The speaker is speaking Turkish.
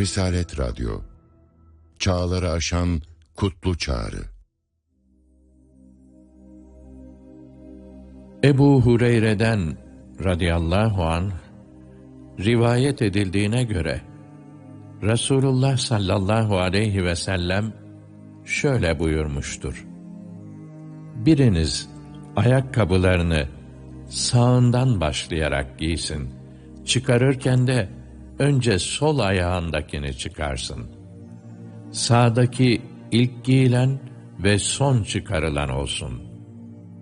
Risalet Radyo, çağları aşan kutlu çağrı. Ebu Hureyre'den radıyallahu anh rivayet edildiğine göre Resulullah sallallahu aleyhi ve sellem şöyle buyurmuştur: biriniz ayakkabılarını sağından başlayarak giysin, çıkarırken de önce sol ayağındakini çıkarsın. Sağdaki ilk giyilen ve son çıkarılan olsun.